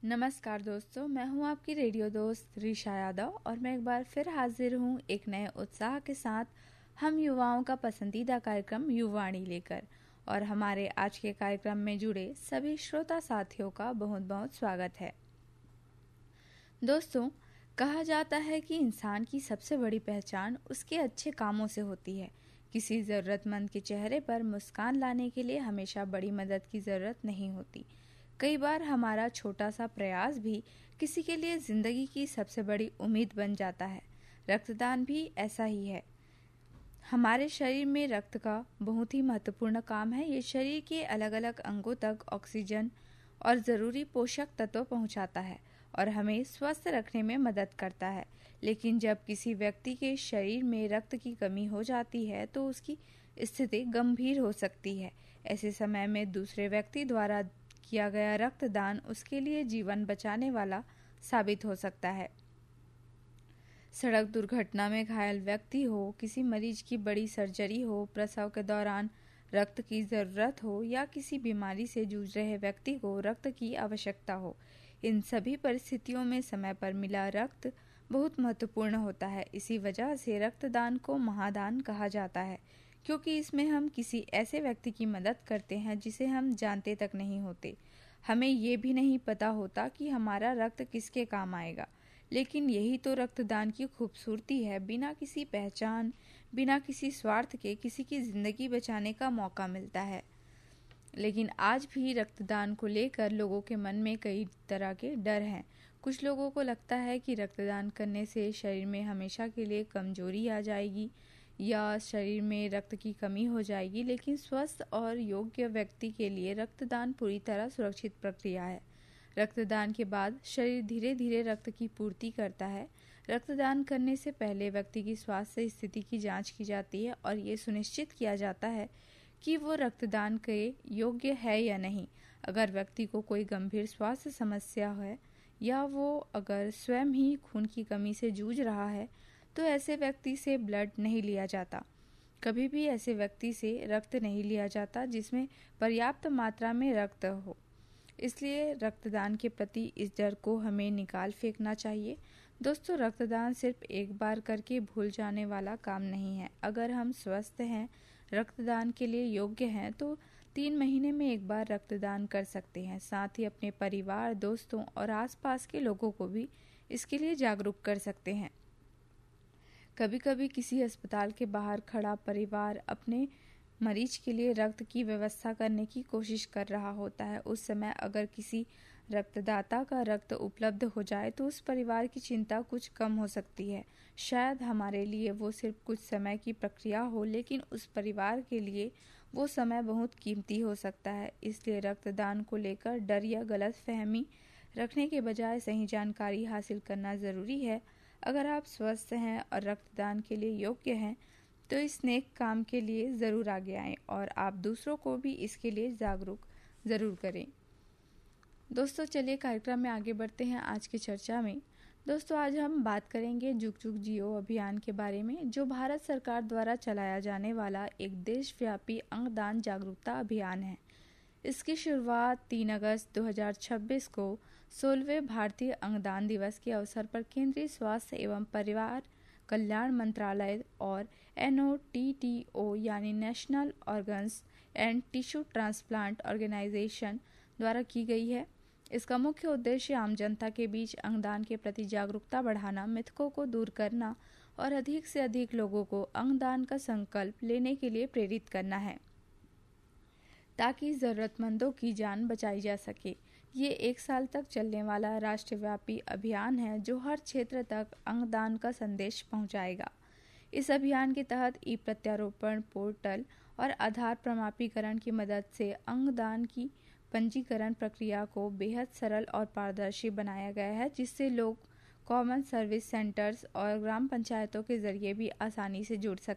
नमस्कार दोस्तों, मैं हूं आपकी रेडियो दोस्त ऋषा यादव और मैं एक बार फिर हाजिर हूं एक नए उत्साह के साथ हम युवाओं का पसंदीदा कार्यक्रम युवाणी लेकर। और हमारे आज के कार्यक्रम में जुड़े सभी श्रोता साथियों का बहुत बहुत स्वागत है। दोस्तों, कहा जाता है कि इंसान की सबसे बड़ी पहचान उसके अच्छे कामों से होती है। किसी ज़रूरतमंद के चेहरे पर मुस्कान लाने के लिए हमेशा बड़ी मदद की ज़रूरत नहीं होती। कई बार हमारा छोटा सा प्रयास भी किसी के लिए जिंदगी की सबसे बड़ी उम्मीद बन जाता है। रक्तदान भी ऐसा ही है। हमारे शरीर में रक्त का बहुत ही महत्वपूर्ण काम है। ये शरीर के अलग अलग अंगों तक ऑक्सीजन और ज़रूरी पोषक तत्व पहुंचाता है और हमें स्वस्थ रखने में मदद करता है। लेकिन जब किसी व्यक्ति के शरीर में रक्त की कमी हो जाती है तो उसकी स्थिति गंभीर हो सकती है। ऐसे समय में दूसरे व्यक्ति द्वारा किया गया रक्तदान उसके लिए जीवन बचाने वाला साबित हो सकता है। सड़क दुर्घटना में घायल व्यक्ति हो, किसी मरीज की बड़ी सर्जरी हो, प्रसव के दौरान रक्त की ज़रूरत हो या किसी बीमारी से जूझ रहे व्यक्ति को रक्त की आवश्यकता हो, इन सभी परिस्थितियों में समय पर मिला रक्त बहुत महत्वपूर्ण होता है। इसी वजह से रक्तदान को महादान कहा जाता है, क्योंकि इसमें हम किसी ऐसे व्यक्ति की मदद करते हैं जिसे हम जानते तक नहीं होते। हमें ये भी नहीं पता होता कि हमारा रक्त किसके काम आएगा, लेकिन यही तो रक्तदान की खूबसूरती है। बिना किसी पहचान, बिना किसी स्वार्थ के किसी की ज़िंदगी बचाने का मौका मिलता है। लेकिन आज भी रक्तदान को लेकर लोगों के मन में कई तरह के डर हैं। कुछ लोगों को लगता है कि रक्तदान करने से शरीर में हमेशा के लिए कमजोरी आ जाएगी या शरीर में रक्त की कमी हो जाएगी, लेकिन स्वस्थ और योग्य व्यक्ति के लिए रक्तदान पूरी तरह सुरक्षित प्रक्रिया है। रक्तदान के बाद शरीर धीरे धीरे रक्त की पूर्ति करता है। रक्तदान करने से पहले व्यक्ति की स्वास्थ्य स्थिति की जांच की जाती है और ये सुनिश्चित किया जाता है कि वो रक्तदान के योग्य है या नहीं। अगर व्यक्ति को कोई गंभीर स्वास्थ्य समस्या है या वो अगर स्वयं ही खून की कमी से जूझ रहा है तो ऐसे व्यक्ति से ब्लड नहीं लिया जाता। कभी भी ऐसे व्यक्ति से रक्त नहीं लिया जाता जिसमें पर्याप्त मात्रा में रक्त हो। इसलिए रक्तदान के प्रति इस डर को हमें निकाल फेंकना चाहिए। दोस्तों, रक्तदान सिर्फ एक बार करके भूल जाने वाला काम नहीं है। अगर हम स्वस्थ हैं, रक्तदान के लिए योग्य हैं तो 3 महीने में एक बार रक्तदान कर सकते हैं। साथ ही अपने परिवार, दोस्तों और आसपास के लोगों को भी इसके लिए जागरूक कर सकते हैं। कभी कभी किसी अस्पताल के बाहर खड़ा परिवार अपने मरीज के लिए रक्त की व्यवस्था करने की कोशिश कर रहा होता है। उस समय अगर किसी रक्तदाता का रक्त उपलब्ध हो जाए तो उस परिवार की चिंता कुछ कम हो सकती है। शायद हमारे लिए वो सिर्फ कुछ समय की प्रक्रिया हो, लेकिन उस परिवार के लिए वो समय बहुत कीमती हो सकता है। इसलिए रक्तदान को लेकर डर या गलतफहमी रखने के बजाय सही जानकारी हासिल करना ज़रूरी है। अगर आप स्वस्थ हैं और रक्तदान के लिए योग्य हैं तो इस नेक काम के लिए ज़रूर आगे आएं और आप दूसरों को भी इसके लिए जागरूक ज़रूर करें। दोस्तों, चलिए कार्यक्रम में आगे बढ़ते हैं आज की चर्चा में। दोस्तों, आज हम बात करेंगे जुग जुग जियो अभियान के बारे में, जो भारत सरकार द्वारा चलाया जाने वाला एक देशव्यापी अंगदान जागरूकता अभियान है। इसकी शुरुआत 3 अगस्त 2026 को 16वें भारतीय अंगदान दिवस के अवसर पर केंद्रीय स्वास्थ्य एवं परिवार कल्याण मंत्रालय और NOTTO यानी national organs and tissue transplant organisation द्वारा की गई है। इसका मुख्य उद्देश्य आम जनता के बीच अंगदान के प्रति जागरूकता बढ़ाना, मिथकों को दूर करना और अधिक से अधिक लोगों को अंगदान का संकल्प लेने के लिए प्रेरित करना है, ताकि ज़रूरतमंदों की जान बचाई जा सके। ये 1 साल तक चलने वाला राष्ट्रव्यापी अभियान है जो हर क्षेत्र तक अंगदान का संदेश पहुंचाएगा। इस अभियान के तहत ई-प्रत्यारोपण पोर्टल और आधार प्रमाणीकरण की मदद से अंगदान की पंजीकरण प्रक्रिया को बेहद सरल और पारदर्शी बनाया गया है, जिससे लोग कॉमन सर्विस सेंटर्स और ग्राम पंचायतों के जरिए भी आसानी से जुड़ सकते